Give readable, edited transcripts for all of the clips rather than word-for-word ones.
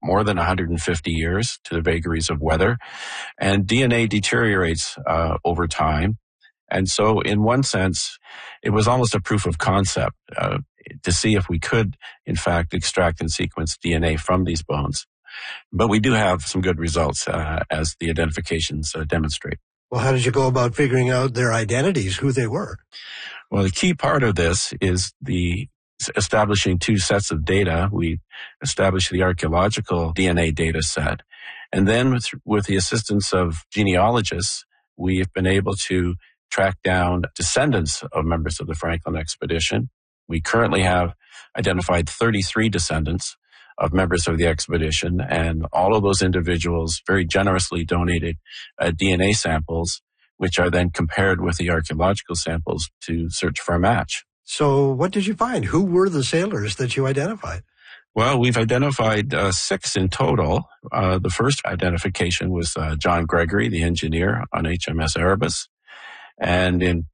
more than 150 years to the vagaries of weather. And DNA deteriorates over time. And so in one sense, it was almost a proof of concept to see if we could, in fact, extract and sequence DNA from these bones. But we do have some good results as the identifications demonstrate. Well, how did you go about figuring out their identities, who they were? Well, the key part of this is the establishing two sets of data. We established the archaeological DNA data set. And then with the assistance of genealogists, we've been able to track down descendants of members of the Franklin expedition. We currently have identified 33 descendants of members of the expedition, and all of those individuals very generously donated DNA samples, which are then compared with the archaeological samples to search for a match. So what did you find? Who were the sailors that you identified? Well, we've identified 6 in total. The first identification was John Gregory, the engineer on HMS Erebus. And in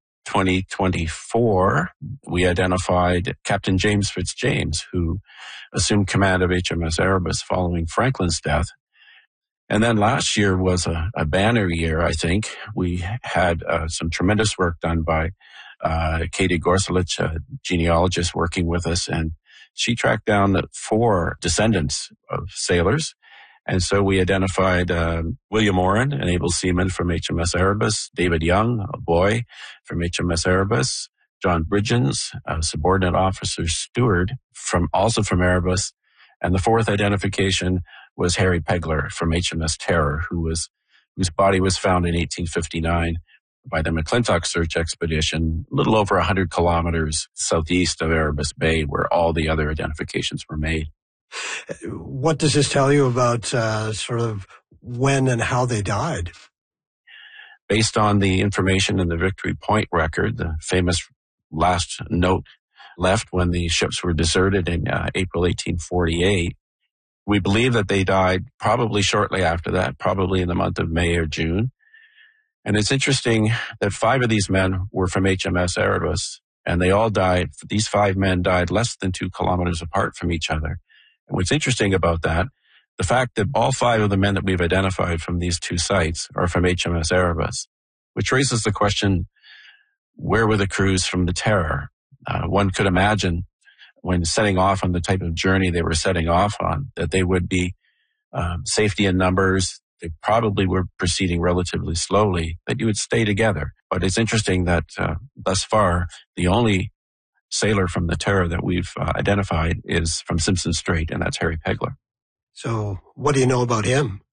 2024, we identified Captain James Fitzjames, who assumed command of HMS Erebus following Franklin's death. And then last year was a banner year, I think. We had some tremendous work done by Katie Gorsulich, a genealogist working with us, and she tracked down 4 descendants of sailors. And so we identified William Oren, an able seaman from HMS Erebus, David Young, a boy from HMS Erebus, John Bridgens, a subordinate officer steward also from Erebus, and the 4th identification was Harry Pegler from HMS Terror, whose body was found in 1859 by the McClintock search expedition, a little over 100 kilometers southeast of Erebus Bay, where all the other identifications were made. What does this tell you about sort of when and how they died? Based on the information in the Victory Point record, the famous last note left when the ships were deserted in April 1848, we believe that they died probably shortly after that, probably in the month of May or June. And it's interesting that 5 of these men were from HMS Erebus, and they all died. These 5 men died less than 2 kilometers apart from each other. And what's interesting about that, the fact that all 5 of the men that we've identified from these 2 sites are from HMS Erebus, which raises the question, where were the crews from the Terror? One could imagine when setting off on the type of journey they were setting off on, that they would be safety in numbers. They probably were proceeding relatively slowly, that you would stay together. But it's interesting that thus far, the only sailor from the Terror that we've identified is from Simpson Strait, and that's Harry Pegler. So what do you know about him?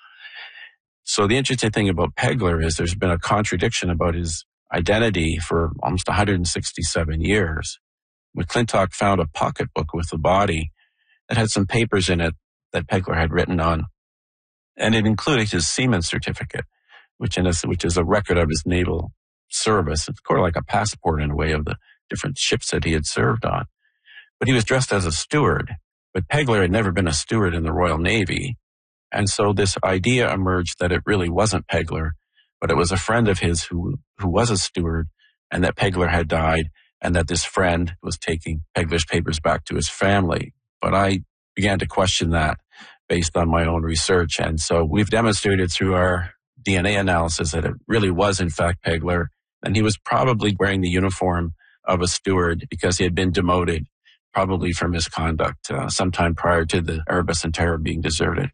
So the interesting thing about Pegler is there's been a contradiction about his identity for almost 167 years. McClintock found a pocketbook with the body that had some papers in it that Pegler had written on, and it included his seaman certificate, which is a record of his naval service. It's sort of like a passport in a way of the different ships that he had served on. But he was dressed as a steward. But Pegler had never been a steward in the Royal Navy. And so this idea emerged that it really wasn't Pegler, but it was a friend of his who was a steward, and that Pegler had died, and that this friend was taking Pegler's papers back to his family. But I began to question that based on my own research. And so we've demonstrated through our DNA analysis that it really was, in fact, Pegler. And he was probably wearing the uniform of a steward because he had been demoted, probably for misconduct, sometime prior to the Erebus and Terror being deserted.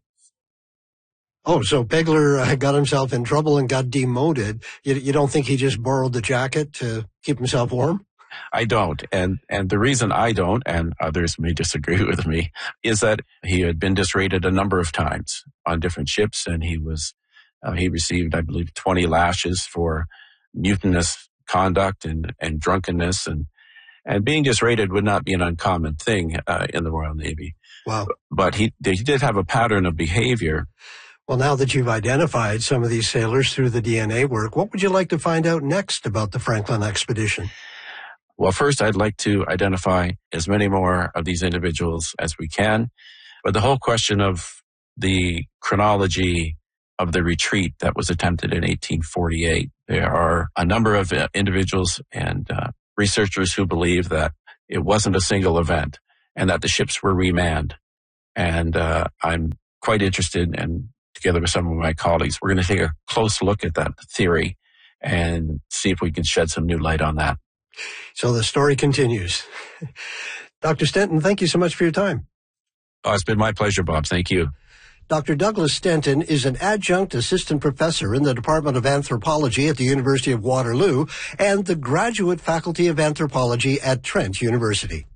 Oh, so Pegler got himself in trouble and got demoted. You don't think he just borrowed the jacket to keep himself warm? I don't. And the reason I don't, and others may disagree with me, is that he had been disrated a number of times on different ships, and he received, I believe, 20 lashes for mutinous conduct and drunkenness, and being disrated would not be an uncommon thing in the Royal Navy. Wow. But he did have a pattern of behavior. Well, now that you've identified some of these sailors through the DNA work, what would you like to find out next about the Franklin expedition? Well, first, I'd like to identify as many more of these individuals as we can. But the whole question of the chronology of the retreat that was attempted in 1848, there are a number of individuals and researchers who believe that it wasn't a single event and that the ships were remanned. And I'm quite interested, and together with some of my colleagues, we're going to take a close look at that theory and see if we can shed some new light on that. So the story continues. Dr. Stenton, thank you so much for your time. Oh, it's been my pleasure, Bob. Thank you. Dr. Douglas Stenton is an adjunct assistant professor in the Department of Anthropology at the University of Waterloo and the graduate faculty of anthropology at Trent University.